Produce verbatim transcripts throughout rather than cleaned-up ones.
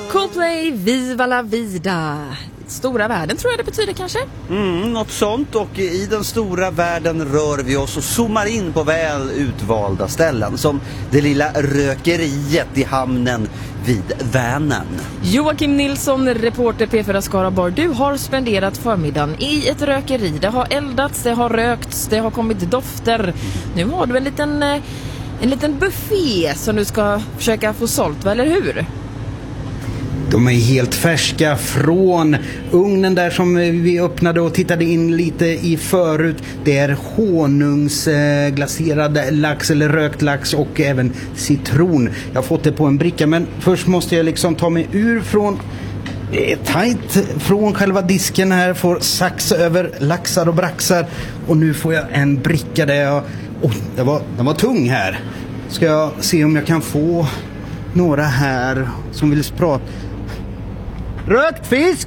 Coldplay, Viva la vida. Stora världen tror jag det betyder kanske. Mm, något sånt, och i den stora världen rör vi oss och zoomar in på väl utvalda ställen. Som det lilla rökeriet i hamnen vid Vänern. Joakim Nilsson, reporter P fyra Skaraborg. Du har spenderat förmiddagen i ett rökeri. Det har eldats, det har rökts, det har kommit dofter. Nu har du en liten, en liten buffé som du ska försöka få sålt, eller hur? De är helt färska från ugnen där som vi öppnade och tittade in lite i förut. Det är honungsglaserad lax eller rökt lax och även citron. Jag har fått det på en bricka, men först måste jag liksom ta mig ur från... Det är tajt från själva disken här, får sax över laxar och braxar. Och nu får jag en bricka där jag... Oh, den var, den var tung här. Ska jag se om jag kan få några här som vill prata. Rökt fisk!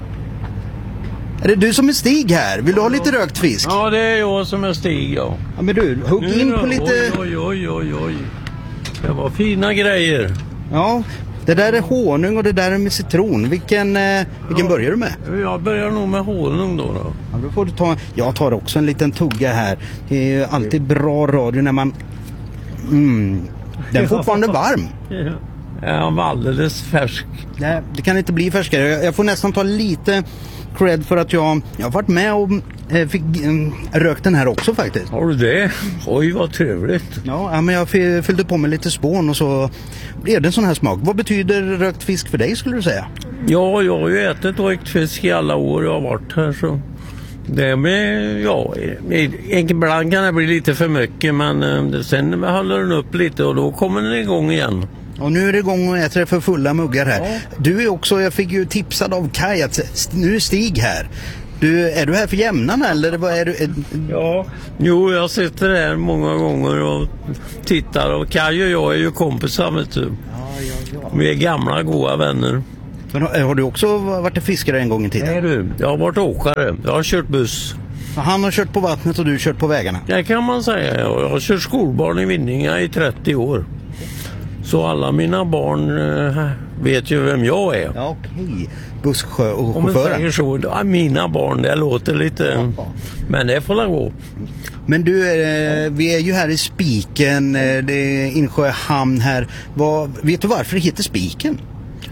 Är det du som är Stig här? Vill du ha lite rökt fisk? Ja, det är jag som är Stig, ja. Ja, men du, hugg Nu in då? på lite... Oj, oj, oj, oj. Det var fina grejer. Ja, det där är honung och det där är med citron. Vilken, eh, vilken Ja. börjar du med? Jag börjar nog med honung då. då. Ja, då får du ta... Jag tar också en liten tugga här. Det är ju alltid bra radio när man... Mm, den är fortfarande varm. Ja. Jag var alldeles färsk. Nej, det kan inte bli färskare. Jag får nästan ta lite cred för att jag, jag har varit med och eh, fick eh, rökt den här också faktiskt. Har du det? Oj, vad trevligt. Ja, ja, men jag f- fyllde på med lite spån och så blev det en sån här smak. Vad betyder rökt fisk för dig, skulle du säga? Ja, jag har ju ätit rökt fisk i alla år jag har varit här, så... Det med, ja, ibland kan det bli lite för mycket, men eh, sen håller den upp lite och då kommer den igång igen. Och nu är det igång och äter för fulla muggar här. Ja. Du är också, jag fick ju tipsad av Kaj att nu är Stig här. Du, är du här för jämnarna eller vad är du? Är... Ja, jo, jag sitter här många gånger och tittar, och Kaj och jag är ju kompisar, vet du. Ja, ja, ja. Vi är gamla goda vänner. Men har, har du också varit fiskare en gång i tiden? Nej du, jag har varit åkare. Jag har kört buss. Han har kört på vattnet och du har kört på vägarna? Det kan man säga. Jag har kört skolbarn i Vinninga i trettio år. Så alla mina barn äh, vet ju vem jag är. Ja, okej. Busschö och Om man chauffören. säger så, ja, mina barn, det låter lite... Ja. Men det får la gå. Men du, eh, vi är ju här i Spiken, eh, det är Insjö hamn här. Vad, vet du varför det heter Spiken?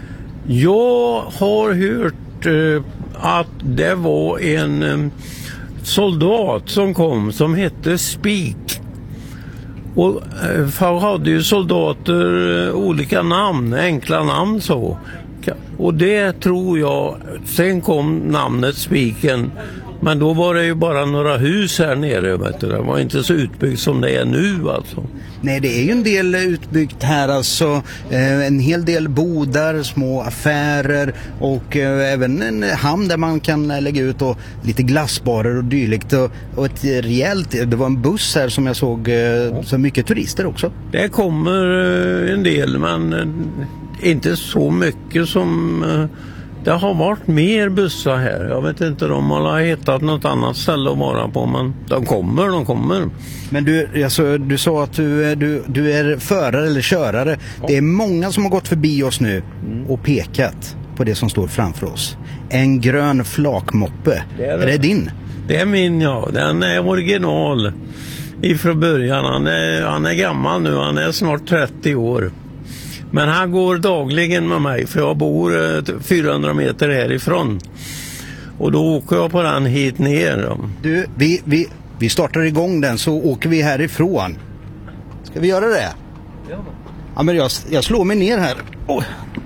Jag har hört eh, att det var en eh, soldat som kom som hette Spik. Och eh, för hade ju soldater eh, olika namn, enkla namn så. Och det tror jag, sen kom namnet Spiken. Men då var det ju bara några hus här nere, vet du. Det var inte så utbyggt som det är nu alltså. Nej, det är ju en del utbyggt här alltså. Eh, en hel del bodar, små affärer och eh, även en hamn där man kan lägga ut och lite glassbarer och dylikt. Och, och ett rejält, det var en buss här som jag såg, eh, så mycket turister också. Det kommer eh, en del, men eh, inte så mycket som... Eh, Det har varit mer bussar här. Jag vet inte, de har hittat något annat ställe att vara på, men de kommer, de kommer. Men du, alltså, du sa att du, du, du är förare eller körare. Ja. Det är många som har gått förbi oss nu och pekat på det som står framför oss. En grön flakmoppe. Det är, det. Är det din? Det är min, ja. Den är original ifrån början. Han är, han är gammal nu, han är snart trettio år. Men han går dagligen med mig, för jag bor fyrahundra meter härifrån. Och då åker jag på den hit ner. Du, vi, vi, vi startar igång den så åker vi härifrån. Ska vi göra det? Ja. Ja, men jag, jag slår mig ner här. Oh.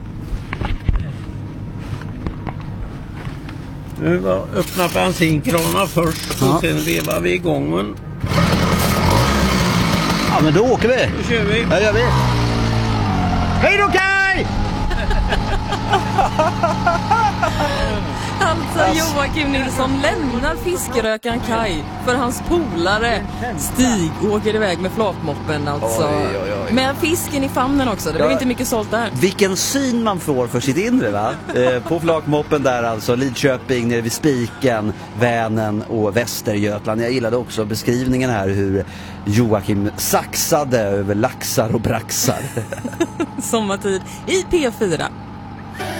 Nu var öppna bensinkranar först och ja. Sen vevar vi igång den. Ja, men då åker vi. Då kör vi. Ja, gör vi. Hej då, Kaj! Alltså Joakim Nilsson lämnar fiskerökaren Kaj för hans polare Stig åker iväg med flakmoppen alltså. Oj, oj, oj. Med fisken i famnen också, det blir ja. Inte mycket sålt där. Vilken syn man får för sitt inre, va? eh, på flakmoppen där alltså, Lidköping nere vid Spiken, Vänern och Västergötland. Jag gillade också beskrivningen här hur Joakim saxade över laxar och braxar. Sommartid i P fyra.